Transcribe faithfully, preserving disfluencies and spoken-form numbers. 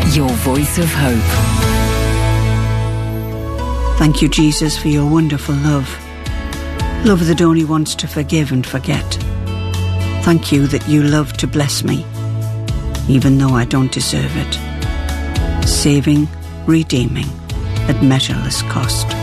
your voice of hope. Thank you, Jesus, for your wonderful love. Love that only wants to forgive and forget. Thank you that you love to bless me, even though I don't deserve it. Saving, redeeming, at measureless cost.